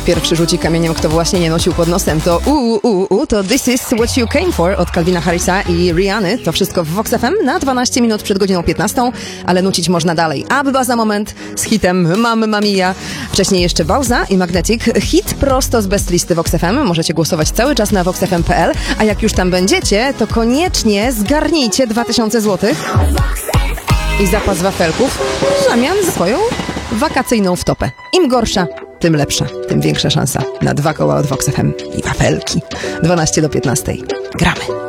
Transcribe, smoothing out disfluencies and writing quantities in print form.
pierwszy rzuci kamieniem, kto właśnie nie nosił pod nosem. To to This Is What You Came For od Calvina Harrisa i Rihanny. To wszystko w Vox FM na 12 minut przed godziną 15, ale nucić można dalej. Abba za moment z hitem Mamma Mia. Wcześniej jeszcze Bauza i Magnetic. Hit prosto z best listy Vox FM. Możecie głosować cały czas na voxfm.pl, a jak już tam będziecie, to koniecznie zgarnijcie 2000 zł i zapas wafelków w zamian za swoją wakacyjną wtopę. Im gorsza, tym lepsza, tym większa szansa na 2 koła od Vox FM i wafelki. 12 do 15. Gramy.